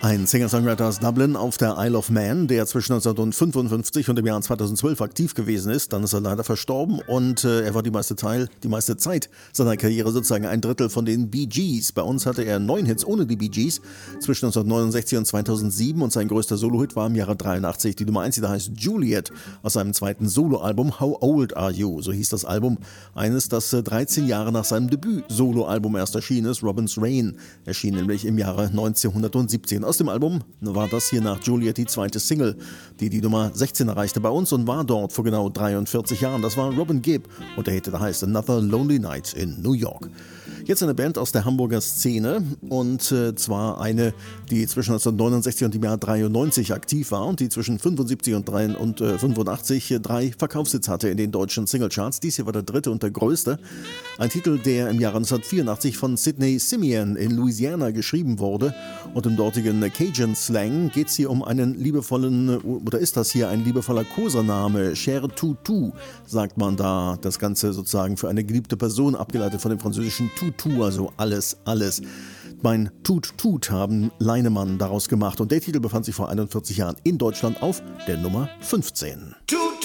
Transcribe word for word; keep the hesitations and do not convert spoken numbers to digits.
Ein Singer-Songwriter aus Dublin auf der Isle of Man, der zwischen neunzehnhundertfünfundfünfzig und dem Jahr zweitausendzwölf aktiv gewesen ist. Dann ist er leider verstorben und äh, er war die meiste, Teil, die meiste Zeit seiner Karriere sozusagen ein Drittel von den Bee Gees. Bei uns hatte er neun Hits ohne die Bee Gees zwischen neunzehnhundertneunundsechzig und zweitausendsieben und sein größter Solo-Hit war im Jahre dreiundachtzig die Nummer eins, die da heißt Juliet, aus seinem zweiten Solo-Album How Old Are You? So hieß das Album. Eines, das äh, dreizehn Jahre nach seinem Debüt-Solo-Album erst erschienen ist, Robin's Rain, erschien nämlich im Jahre neunzehnhundertsiebzehn. Aus dem Album war das hier nach Juliet die zweite Single, die die Nummer sechzehn erreichte bei uns und war dort vor genau dreiundvierzig Jahren. Das war Robin Gibb und der Hit, der heißt Another Lonely Night in New York. Jetzt eine Band aus der Hamburger Szene und äh, zwar eine, die zwischen neunzehnhundertneunundsechzig und dem Jahr dreiundneunzig aktiv war und die zwischen fünfundsiebzig und, drei, und äh, fünfundachtzig drei Verkaufshits hatte in den deutschen Singlecharts. Dies hier war der dritte und der größte. Ein Titel, der im Jahre neunzehnhundertvierundachtzig von Sidney Simeon in Louisiana geschrieben wurde und im dortigen Cajun-Slang geht es hier um einen liebevollen, oder ist das hier ein liebevoller Kosename? Cher Toutou, sagt man da. Das Ganze sozusagen für eine geliebte Person, abgeleitet von dem französischen Toutou, also alles, alles. Mein Tut Tut haben Leinemann daraus gemacht und der Titel befand sich vor einundvierzig Jahren in Deutschland auf der Nummer fünfzehn. Tut